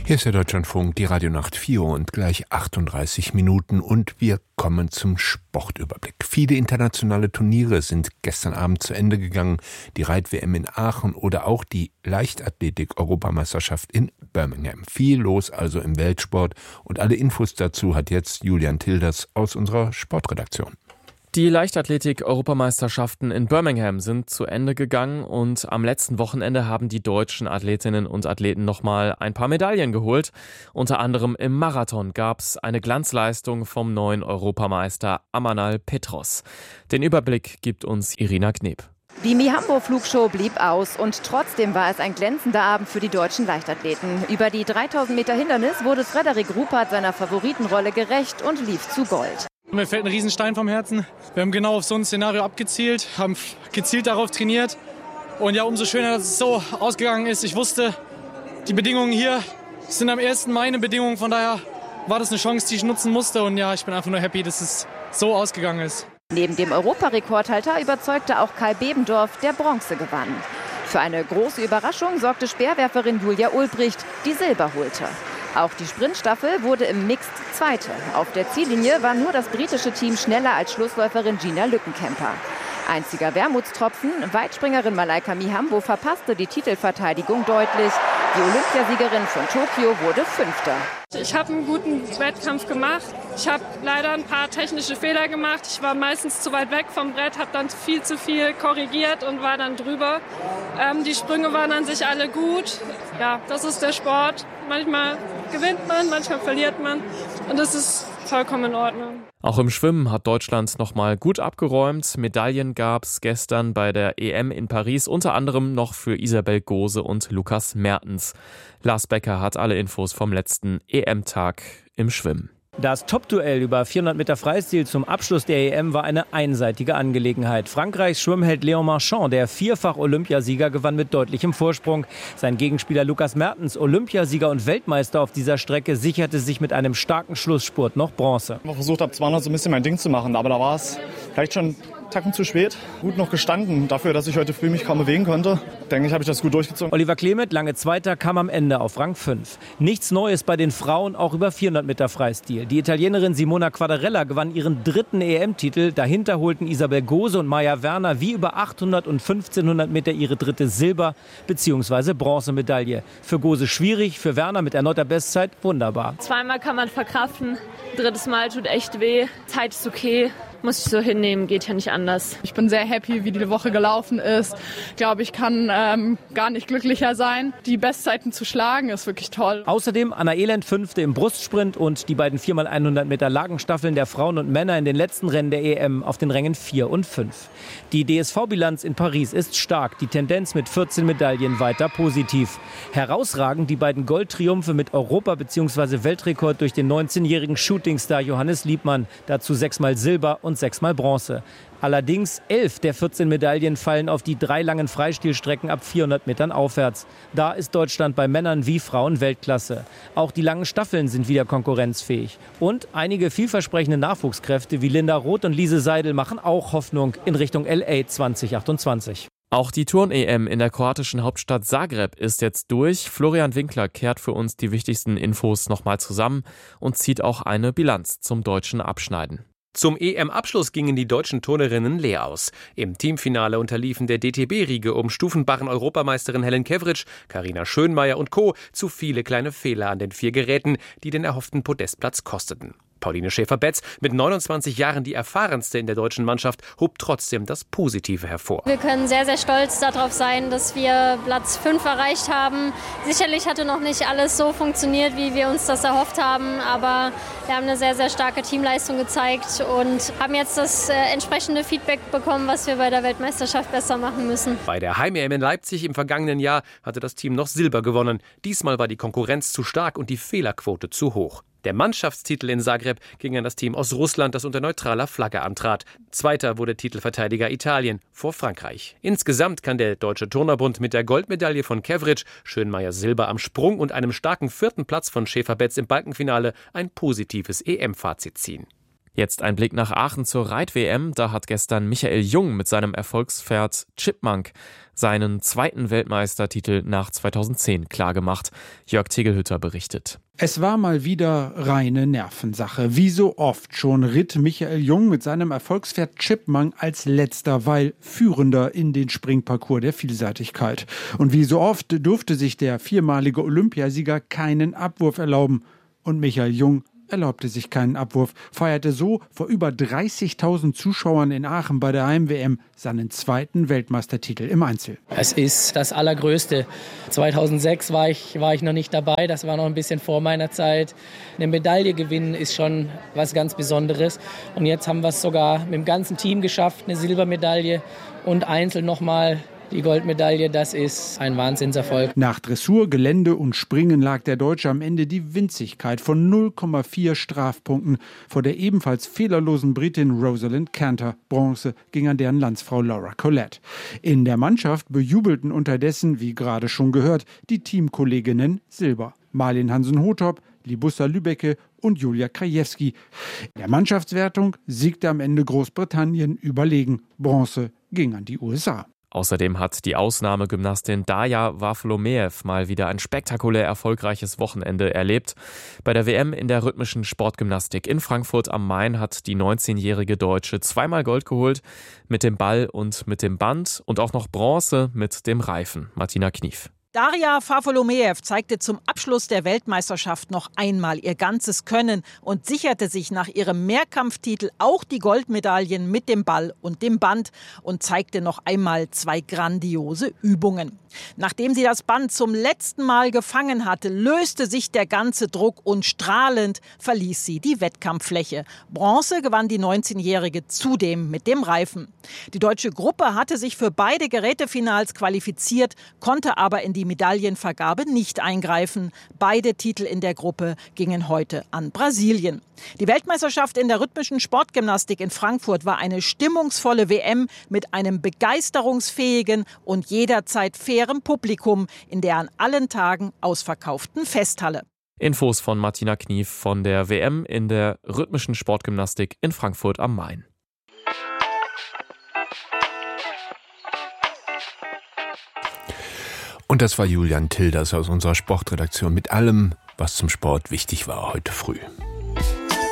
Hier ist der Deutschlandfunk, die Radionacht 4 und gleich 38 Minuten und wir kommen zum Sportüberblick. Viele internationale Turniere sind gestern Abend zu Ende gegangen. Die Reit-WM in Aachen oder auch die Leichtathletik-Europameisterschaft in Birmingham. Viel los also im Weltsport und alle Infos dazu hat jetzt Julian Tilders aus unserer Sportredaktion. Die Leichtathletik-Europameisterschaften in Birmingham sind zu Ende gegangen und am letzten Wochenende haben die deutschen Athletinnen und Athleten nochmal ein paar Medaillen geholt. Unter anderem im Marathon gab es eine Glanzleistung vom neuen Europameister Amanal Petros. Den Überblick gibt uns Irina Kneb. Die Mihambo-Flugshow blieb aus und trotzdem war es ein glänzender Abend für die deutschen Leichtathleten. Über die 3000 Meter Hindernis wurde Frederik Ruppert seiner Favoritenrolle gerecht und lief zu Gold. Mir fällt ein Riesenstein vom Herzen. Wir haben genau auf so ein Szenario abgezielt, haben gezielt darauf trainiert. Und ja, umso schöner, dass es so ausgegangen ist. Ich wusste, die Bedingungen hier sind am ersten meine Bedingungen. Von daher war das eine Chance, die ich nutzen musste. Und ja, ich bin einfach nur happy, dass es so ausgegangen ist. Neben dem Europarekordhalter überzeugte auch Kai Bebendorf, der Bronze gewann. Für eine große Überraschung sorgte Speerwerferin Julia Ulbricht, die Silber holte. Auch die Sprintstaffel wurde im Mixed Zweite. Auf der Ziellinie war nur das britische Team schneller als Schlussläuferin Gina Lückenkämper. Einziger Wermutstropfen, Weitspringerin Malaika Mihambo verpasste die Titelverteidigung deutlich. Die Olympiasiegerin von Tokio wurde Fünfte. Ich habe einen guten Wettkampf gemacht. Ich habe leider ein paar technische Fehler gemacht. Ich war meistens zu weit weg vom Brett, habe dann viel zu viel korrigiert und war dann drüber. Die Sprünge waren an sich alle gut. Ja, das ist der Sport. Manchmal gewinnt man, manchmal verliert man. Und das ist vollkommen in Ordnung. Auch im Schwimmen hat Deutschland nochmal gut abgeräumt. Medaillen gab es gestern bei der EM in Paris, unter anderem noch für Isabel Gose und Lukas Mertens. Lars Becker hat alle Infos vom letzten EM-Tag im Schwimmen. Das Top-Duell über 400 Meter Freistil zum Abschluss der EM war eine einseitige Angelegenheit. Frankreichs Schwimmheld Léon Marchand, der Vierfach-Olympiasieger, gewann mit deutlichem Vorsprung. Sein Gegenspieler Lukas Mertens, Olympiasieger und Weltmeister auf dieser Strecke, sicherte sich mit einem starken Schlussspurt noch Bronze. Ich versucht habe, 200 so ein bisschen mein Ding zu machen, aber da war es vielleicht schon Tacken zu spät. Gut noch gestanden. Dafür, dass ich heute früh mich kaum bewegen konnte, denke ich, habe ich das gut durchgezogen. Oliver Clement, lange Zweiter, kam am Ende auf Rang 5. Nichts Neues bei den Frauen, auch über 400 Meter Freistil. Die Italienerin Simona Quadarella gewann ihren 3. EM-Titel. Dahinter holten Isabel Gose und Maja Werner wie über 800 und 1500 Meter ihre 3. Silber- bzw. Bronzemedaille. Für Gose schwierig, für Werner mit erneuter Bestzeit wunderbar. Zweimal kann man verkraften, 3. Mal tut echt weh. Zeit ist okay. Muss ich so hinnehmen, geht ja nicht anders. Ich bin sehr happy, wie die Woche gelaufen ist. Ich glaube, ich kann gar nicht glücklicher sein. Die Bestzeiten zu schlagen, ist wirklich toll. Außerdem Anna Elend 5. im Brustsprint und die beiden 4x100 Meter Lagenstaffeln der Frauen und Männer in den letzten Rennen der EM auf den Rängen 4 und 5. Die DSV-Bilanz in Paris ist stark. Die Tendenz mit 14 Medaillen weiter positiv. Herausragend die beiden Goldtriumphe mit Europa- bzw. Weltrekord durch den 19-jährigen Shootingstar Johannes Liebmann. Dazu 6-mal Silber und 6-mal Bronze. Allerdings 11 der 14 Medaillen fallen auf die 3 langen Freistilstrecken ab 400 Metern aufwärts. Da ist Deutschland bei Männern wie Frauen Weltklasse. Auch die langen Staffeln sind wieder konkurrenzfähig. Und einige vielversprechende Nachwuchskräfte wie Linda Roth und Lise Seidel machen auch Hoffnung in Richtung LA 2028. Auch die Turn-EM in der kroatischen Hauptstadt Zagreb ist jetzt durch. Florian Winkler kehrt für uns die wichtigsten Infos nochmal zusammen und zieht auch eine Bilanz zum deutschen Abschneiden. Zum EM-Abschluss gingen die deutschen Turnerinnen leer aus. Im Teamfinale unterliefen der DTB-Riege um Stufenbarren-Europameisterin Helen Kevric, Carina Schönmeier und Co. zu viele kleine Fehler an den 4 Geräten, die den erhofften Podestplatz kosteten. Pauline Schäfer-Betz, mit 29 Jahren die erfahrenste in der deutschen Mannschaft, hob trotzdem das Positive hervor. Wir können sehr, sehr stolz darauf sein, dass wir Platz 5 erreicht haben. Sicherlich hatte noch nicht alles so funktioniert, wie wir uns das erhofft haben, aber wir haben eine sehr, sehr starke Teamleistung gezeigt und haben jetzt das entsprechende Feedback bekommen, was wir bei der Weltmeisterschaft besser machen müssen. Bei der Heim-EM in Leipzig im vergangenen Jahr hatte das Team noch Silber gewonnen. Diesmal war die Konkurrenz zu stark und die Fehlerquote zu hoch. Der Mannschaftstitel in Zagreb ging an das Team aus Russland, das unter neutraler Flagge antrat. Zweiter wurde Titelverteidiger Italien vor Frankreich. Insgesamt kann der Deutsche Turnerbund mit der Goldmedaille von Kevric, Schönmeier Silber am Sprung und einem starken 4. Platz von Schäfer-Betz im Balkenfinale ein positives EM-Fazit ziehen. Jetzt ein Blick nach Aachen zur Reit-WM. Da hat gestern Michael Jung mit seinem Erfolgspferd Chipmunk seinen zweiten Weltmeistertitel nach 2010 klargemacht. Jörg Tegelhütter berichtet. Es war mal wieder reine Nervensache. Wie so oft schon ritt Michael Jung mit seinem Erfolgspferd Chipmunk als letzter, weil Führender in den Springparcours der Vielseitigkeit. Und wie so oft durfte sich der viermalige Olympiasieger keinen Abwurf erlauben. Und Michael Jung erlaubte sich keinen Abwurf, feierte so vor über 30.000 Zuschauern in Aachen bei der Heim-WM seinen zweiten Weltmeistertitel im Einzel. Es ist das Allergrößte. 2006 war ich noch nicht dabei, das war noch ein bisschen vor meiner Zeit. Eine Medaille gewinnen ist schon was ganz Besonderes. Und jetzt haben wir es sogar mit dem ganzen Team geschafft, eine Silbermedaille und Einzel nochmal die Goldmedaille, das ist ein Wahnsinnserfolg. Nach Dressur, Gelände und Springen lag der Deutsche am Ende die Winzigkeit von 0,4 Strafpunkten vor der ebenfalls fehlerlosen Britin Rosalind Cantor. Bronze ging an deren Landsfrau Laura Collette. In der Mannschaft bejubelten unterdessen, wie gerade schon gehört, die Teamkolleginnen Silber. Malin Hansen-Hothop, Libussa Lübecke und Julia Krajewski. In der Mannschaftswertung siegte am Ende Großbritannien überlegen. Bronze ging an die USA. Außerdem hat die Ausnahmegymnastin Darja Wafolomejew mal wieder ein spektakulär erfolgreiches Wochenende erlebt. Bei der WM in der rhythmischen Sportgymnastik in Frankfurt am Main hat die 19-jährige Deutsche zweimal Gold geholt, mit dem Ball und mit dem Band und auch noch Bronze mit dem Reifen. Martina Knief. Darja Wafolomejew zeigte zum Abschluss der Weltmeisterschaft noch einmal ihr ganzes Können und sicherte sich nach ihrem Mehrkampftitel auch die Goldmedaillen mit dem Ball und dem Band und zeigte noch einmal zwei grandiose Übungen. Nachdem sie das Band zum letzten Mal gefangen hatte, löste sich der ganze Druck und strahlend verließ sie die Wettkampffläche. Bronze gewann die 19-Jährige zudem mit dem Reifen. Die deutsche Gruppe hatte sich für beide Gerätefinals qualifiziert, konnte aber in die Medaillenvergabe nicht eingreifen. Beide Titel in der Gruppe gingen heute an Brasilien. Die Weltmeisterschaft in der rhythmischen Sportgymnastik in Frankfurt war eine stimmungsvolle WM mit einem begeisterungsfähigen und jederzeit fairen Publikum in der an allen Tagen ausverkauften Festhalle. Infos von Martina Knief von der WM in der rhythmischen Sportgymnastik in Frankfurt am Main. Und das war Julian Tilders aus unserer Sportredaktion mit allem, was zum Sport wichtig war heute früh.